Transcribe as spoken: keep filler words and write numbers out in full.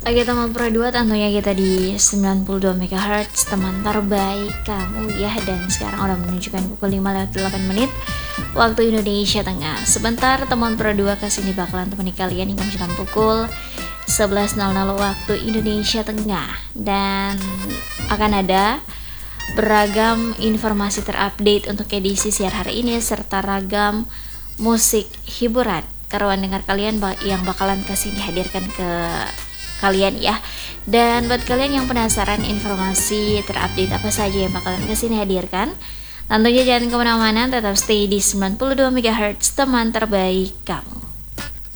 Oke teman Pro dua, tentunya kita di sembilan puluh dua megahertz, teman terbaik kamu ya. Dan sekarang udah menunjukkan pukul lima lewat delapan menit waktu Indonesia Tengah. Sebentar teman Pro dua kesini bakalan temani kalian hingga menjelang pukul sebelas nol nol waktu Indonesia Tengah. Dan akan ada beragam informasi terupdate untuk edisi siar hari ini, serta ragam musik hiburan karuan dengar kalian yang bakalan kesini hadirkan ke kalian ya. Dan buat kalian yang penasaran informasi terupdate apa saja yang bakalan kesini hadirkan, tentunya jangan kemana-mana, tetap stay di sembilan puluh dua megahertz, teman terbaik kamu.